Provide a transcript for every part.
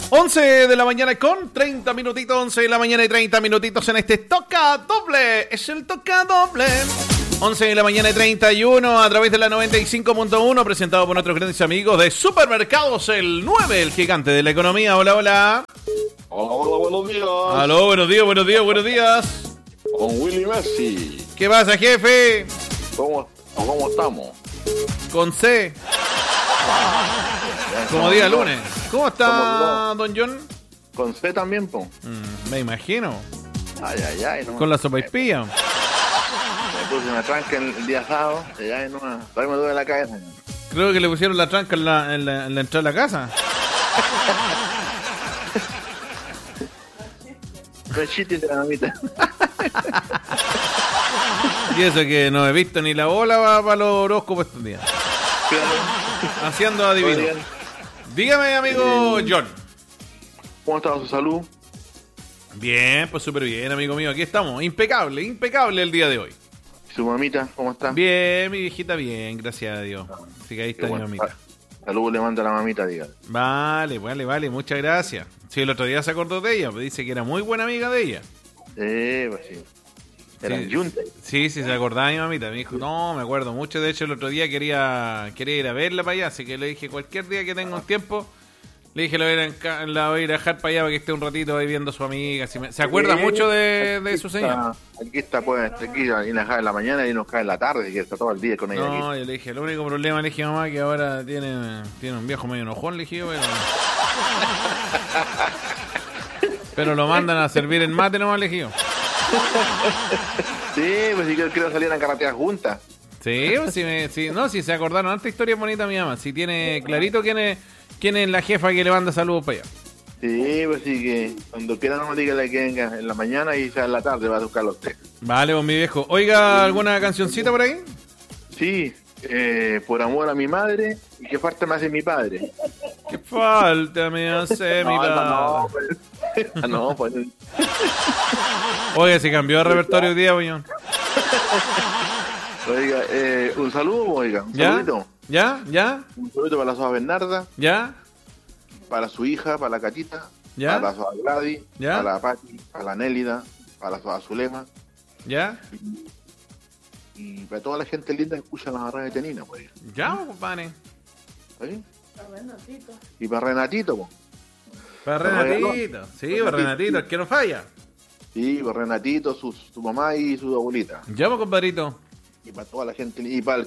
11 de la mañana con 30 minutitos, 11 de la mañana y 30 minutitos en este Toca Doble. Es el Toca Doble. 11 de la mañana y 31 a través de la 95.1, presentado por nuestros grandes amigos de Supermercados El 9, el gigante de la economía. Hola, hola. Hola, buenos días. Aló, buenos días, buenos días, buenos días. Con Willy Messi. ¿Qué pasa, jefe? ¿Cómo estamos? Con C. Como día lunes. ¿Cómo está, don John? Con C también, po. Me imagino. Ay. No. Con la sopaipilla. Me puse una tranca el día sábado. Todavía me duele la cabeza. Creo que le pusieron la tranca en la entrada de la casa. Rechite de la mamita. Y eso que no he visto ni la bola para los horóscopos estos días. Haciendo adivino. Dígame, amigo John. ¿Cómo está su salud? Bien, pues súper bien, amigo mío. Aquí estamos. Impecable el día de hoy. ¿Su mamita cómo está? Bien, mi viejita, bien, gracias a Dios. Así que ahí está mi mamita. Saludos le manda a la mamita, diga. Vale, muchas gracias. Sí, el otro día se acordó de ella, pues dice que era muy buena amiga de ella. Pues sí. Eran yuntas. Sí, se acordaba mi mamita. Me dijo, no, me acuerdo mucho. De hecho, el otro día quería ir a verla para allá. Así que le dije, cualquier día que tenga un tiempo, le dije, la voy a ir a dejar para allá para que esté un ratito ahí viendo a su amiga. Se acuerda mucho de su señora. Aquí está, pues, aquí y nos cae en la mañana y nos cae en la tarde, que está todo el día con ella. No, aquí. yo le dije, el único problema, le dije, mamá, que ahora tiene un viejo medio enojón, le dije, pero lo mandan a servir en mate nomás, le dije. Sí, pues si yo quiero salir a carretear juntas. Sí, pues si se acordaron, esta historia es bonita, mi mamá. Si tiene clarito quién es la jefa que le manda saludos para allá. Sí, pues sí, que cuando quiera no me diga que venga en la mañana y sea en la tarde va a buscar los té. Vale, pues mi viejo. Oiga, ¿alguna cancioncita por ahí? Sí, por amor a mi madre y que falta me hace mi padre. Que falta me hace mi padre. No, pues. Oiga, se cambió de repertorio hoy día, boñón. Oiga, un saludo, oiga. Un ¿Ya? saludito. ¿Ya? Un saludito para la Soa Bernarda. ¿Ya? Para su hija, para la Catita. ¿Ya? Para la Soa Gladys. ¿Ya? Para la Pati. Para la Nélida. Para la Soa Zulema. ¿Ya? Y para toda la gente linda que escucha las radios de Tenina, pues. ¿Ya, compadre? ¿Sí? Y para Renatito, pues. Para Renatito. Sí, para Renatito, el que no falla. Sí, para Renatito, su mamá y su abuelita. ¿Ya, pues, compadrito? Y para toda la gente, y para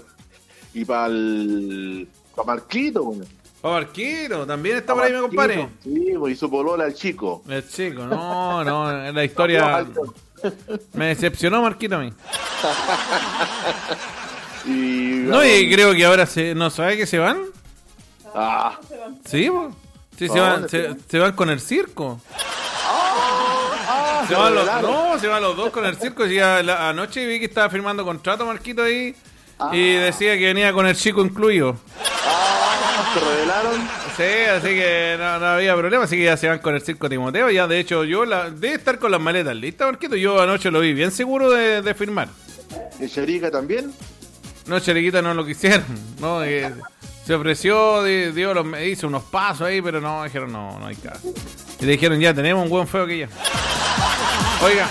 Marquito, pues. Para Marquito, también está por ahí, mi compadre. Sí, pues, y su polola, el chico. El chico, no, la historia me decepcionó, Marquito, a mí. Y creo que ahora ¿no sabe que se van? Sí, pues. Sí, se van con el circo. Se van los dos con el circo. Sí, anoche vi que estaba firmando contrato Marquito ahí y decía que venía con el chico incluido. ¿Se revelaron? Sí, así que no había problema. Así que ya se van con el circo Timoteo. Ya, de hecho, debe estar con las maletas listas, Marquito. Yo anoche lo vi bien seguro de firmar. ¿Y Cherica también? No, Cheriquita no lo quisieron. No, se ofreció, hizo unos pasos ahí, pero no, dijeron no hay caso. Y le dijeron, ya tenemos un buen feo que ya. Oiga.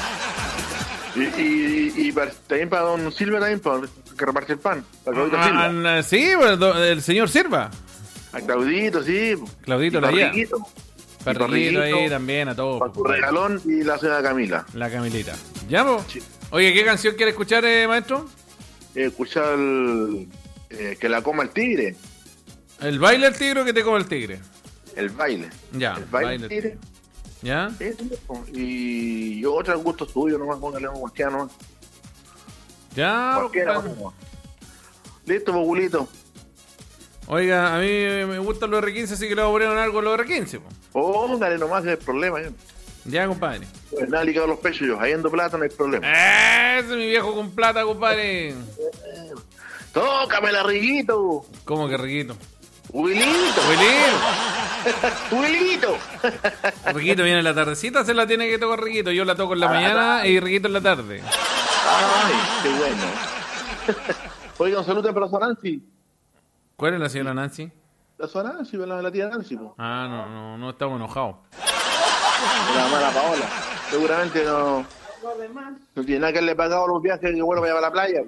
Y también para don Silva, también para que reparte el pan. Para Claudito Silva. Sí, el señor Silva. A Claudito, sí. Claudito la lleva. Perrito ahí también, a todos. Para su regalón y la señora Camila. La Camilita. ¿Ya, po? Sí. Oye, ¿qué canción quiere escuchar, maestro? Escuchar que la coma el tigre. ¿El baile del tigre o que te coma el tigre? El baile. Ya, el baile del tigre. ¿Ya? Y yo otro gusto suyo, nomás póngale un guastiano. Ya, listo, Bogulito. Oiga, a mí me gustan los R15, así que le voy a poner algo a los R15. Póngale nomás, el problema. Ya, compadre. Pues nada, ligado los pechos yo, hayendo plata no hay problema. Ese es mi viejo con plata, compadre. Tócame la Riguito. ¿Cómo que Riguito? Wilito. Riguito viene en la tardecita, se la tiene que tocar Riguito. Yo la toco en la mañana y Riguito en la tarde. Ay, qué bueno. Oiga, un saludo para la Nancy. ¿Cuál es la señora Nancy? La su Nancy, la tía Nancy, po. Ah, no estamos enojados. La mala Paola. Seguramente no tiene nada que haberle pagado los viajes que bueno para llevar a la playa.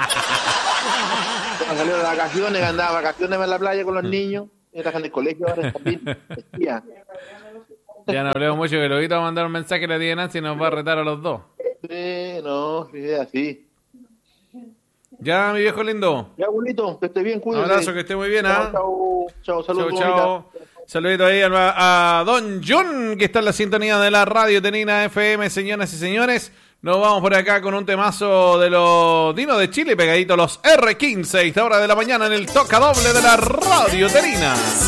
Salió de vacaciones, andaba de vacaciones en la playa con los niños. Y trabajan en el colegio ahora también. Ya no hablemos mucho, que luego va a mandar un mensaje a la tía Nancy y nos va a retar a los dos. Sí, no, es así. Ya, mi viejo lindo. Ya, bonito, que esté bien, cuídate. Un abrazo, que esté muy bien, ¿ah? Chao, saludos. Chao. Saludito ahí a Don Jun, que está en la sintonía de la radio Tenina FM, señoras y señores. Nos vamos por acá con un temazo de los Dinos de Chile, pegadito los R15, esta hora de la mañana en el Toca Doble de la radio Tenina.